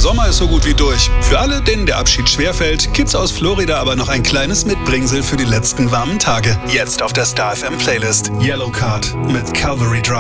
Sommer ist so gut wie durch. Für alle, denen der Abschied schwerfällt, gibt's aus Florida aber noch ein kleines Mitbringsel für die letzten warmen Tage. Jetzt auf der Star FM Playlist. Yellowcard mit Calvary Drive.